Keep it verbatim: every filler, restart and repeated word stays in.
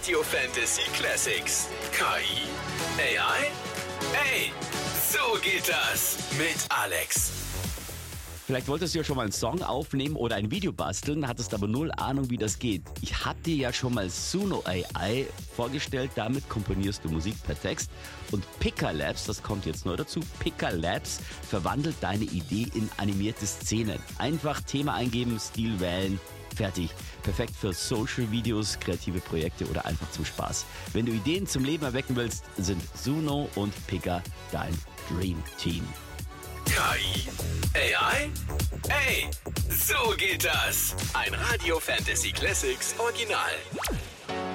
Radio Fantasy Classics. K I? A I? Ey, so geht das mit Alex. Vielleicht wolltest du ja schon mal einen Song aufnehmen oder ein Video basteln, hattest aber null Ahnung, wie das geht. Ich hatte dir ja schon mal Suno A I vorgestellt, damit komponierst du Musik per Text. Und Pika Labs, das kommt jetzt neu dazu, Pika Labs verwandelt deine Idee in animierte Szenen. Einfach Thema eingeben, Stil wählen, fertig. Perfekt für Social-Videos, kreative Projekte oder einfach zum Spaß. Wenn du Ideen zum Leben erwecken willst, sind Suno und Pika dein Dream Team. K I? A I? Ey, so geht das. Ein Radio Fantasy Classics Original.